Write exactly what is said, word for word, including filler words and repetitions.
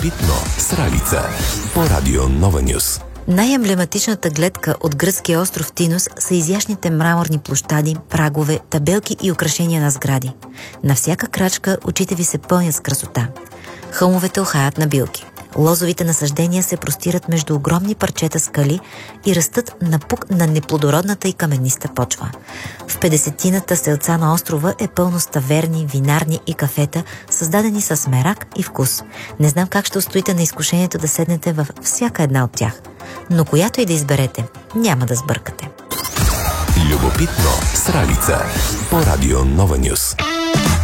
Любопитно с Ралица по Радио Нова Нюс. Най-емблематичната гледка от гръцкия остров Тинос са изящните мраморни площади, прагове, табелки и украшения на сгради. На всяка крачка очите ви се пълнят с красота. Хълмовете охаят на билки. Лозовите насаждения се простират между огромни парчета скали и растат напук на неплодородната и камениста почва. В петдесетината селца на острова е пълно с таверни, винарни и кафета, създадени с мерак и вкус. Не знам как ще устоите на изкушението да седнете във всяка една от тях. Но която и да изберете, няма да сбъркате. Любопитно с Ралица по Радио Нова Нюс.